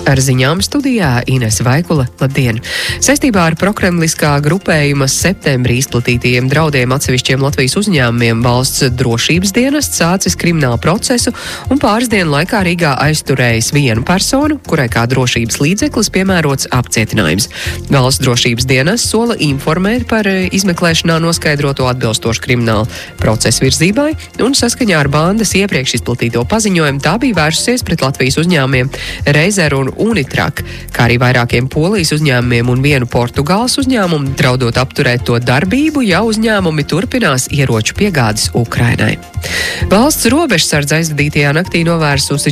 Ar ziņām studijā Inese Vaikule. Labdien! Saistībā ar prokremliskā grupējuma septembrī izplatītajiem draudiem atsevišķiem Latvijas uzņēmumiem valsts drošības dienests sācis kriminālu procesu un pāris dienu laikā Rīgā aizturējis vienu personu, kurai kā drošības līdzeklis piemērots apcietinājums. Valsts drošības dienests sola informēt par izmeklēšanā noskaidroto atbilstošu kriminālu procesu virzībai un saskaņā ar bandas iepriekš izplatīto paziņojumu tā bija vērsusies pret Latvijas uzņēmumiem Reizer un Unitrak, kā arī vairākiem Polijas uzņēmumiem un vienu Portugāles uzņēmumu, draudot apturēt to darbību, ja uzņēmumi turpinās ieroču piegādes Ukrainai. Valsts robežsardze aizvadītajā naktī novērsusi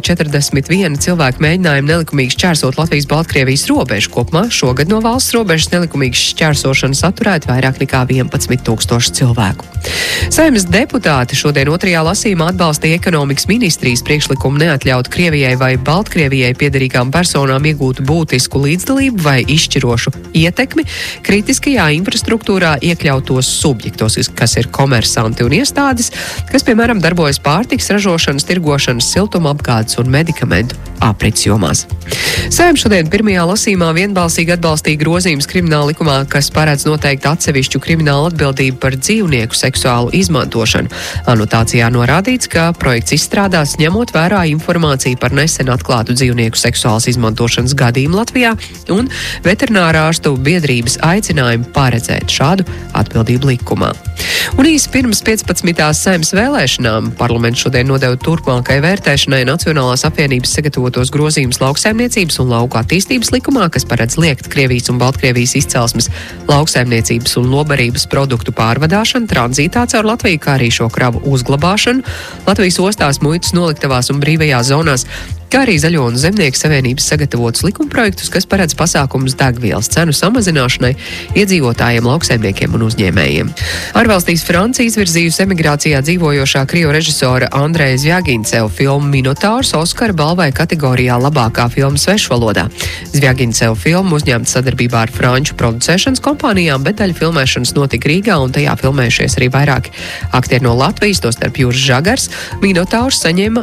41 cilvēku mēģinājumu nelikumīgi šķērsot Latvijas-Baltkrievijas robežu. Kopumā šogad no valsts robežas nelikumīgas šķērsošanas atturēti vairāk nekā 11,000 cilvēku. Saeimas deputāti šodien otrajā lasījumā atbalstīja ekonomikas ministrijas priekšlikumu neatļaut Krievijai vai Baltkrievijai piederīgām personām iegūt būtisku līdzdalību vai izšķirošu ietekmi kritiskajā infrastruktūrā iekļautos subjektos, kas ir komersanti un iestādes, kas, piemēram, darbojas pārtikas ražošanas, tirgošanas, siltumapgādes un medikamentu aprits jomās. Saeima šodien pirmajā lasījumā vienbalsīgi atbalstīja grozījumus krimināla likumā, kas paredz noteikt atsevišķu kriminālu atbildību par dzīvnieku seksuālu izmantošanu. Anotācijā norādīts, ka projekts izstrādās ņemot vērā informāciju par nesen atklātu dzīvnieku seksuālas izmantošanas gadījumu Latvijā un veterinārārstu biedrības aicinājumu paredzēt šādu atbildību likumā. Un īsi pirms 15. Saeimas vēlēšanām parlaments šodien nodeva turpmākai vērtēšanai Nacionālās apvienības sagatavotos grozījumus lauksaimniecības un lauku attīstības likumā, kas paredz liegt Krievijas un Baltkrievijas izcelsmes lauksaimniecības un lobarības produktu pārvadāšanu tranzītā caur Latviju, kā arī šo kravu uzglabāšanu Latvijas ostās, muitas noliktavās un brīvajās zonās, kā arī Zaļo un Zemnieku savienības sagatavotus likumprojektus, kas paredz pasākumus degvielas cenu samazināšanai iedzīvotājiem, lauksaimniekiem un uzņēmējiem. Ārvalstīs Francija izvirzījusi emigrācijā dzīvojošā krievu režisora Andreja Zvjaginceva filmu Minotaurs Oskara balvai kategorijā labākā filma svešvalodā. Zvjaginceva filma uzņemta sadarbībā ar franču producēšanas kompānijām, bet daļa filmēšanas notika Rīgā un tajā filmējušies arī vairāki aktieri no Latvijas, tostarp Juris Žagars. Minotaurs saņēma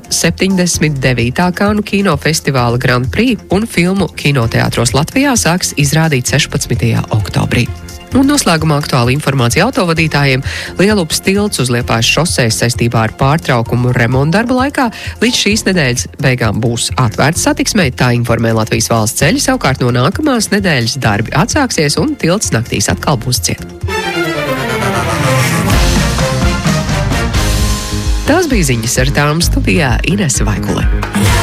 79. Kinofestivāla Grand Prix un filmu kinoteātros Latvijā sāks izrādīt 16. oktobrī. Un noslēgumā aktuāla informācija autovadītājiem. Lielupas tilts uz Liepājas šosejas saistībā ar pārtraukumu remontdarba laikā līdz šīs nedēļas beigām būs atvērts satiksmei, tā informē Latvijas valsts ceļi, savukārt no nākamās nedēļas darbi atsāksies un tilts naktīs atkal būs ciet. Tās bija ziņas, ar tām studijā Inese Vaikule.